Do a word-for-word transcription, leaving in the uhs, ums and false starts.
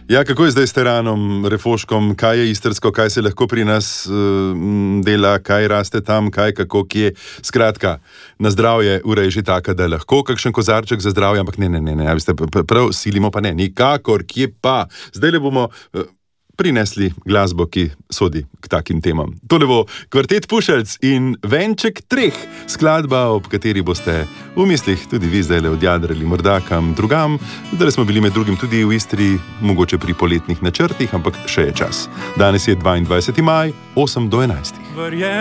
Ja, kako je zdaj s teranom, refoškom, kaj je istrsko, kaj se lahko pri nas uh, dela, kaj raste tam, kaj, kako, kje. Skratka, na zdravje ura je že taka, da je lahko kakšen kozarček za zdravje, ampak ne, ne, ne, ne, ja, veste, prav silimo pa ne, nikakor, kje pa. Zdaj le bomo uh, prinesli glasbo, ki sodi k takim temam. Tole bo Kvartet Pušelc in Venček treh, skladba, ob kateri boste v mislih tudi vi zdaj le odjadrali morda kam drugam. Zdaj smo bili med drugim tudi v Istri, mogoče pri poletnih načrtih, ampak še je čas. Danes je dvaindvajseti maj, osem do enajstih.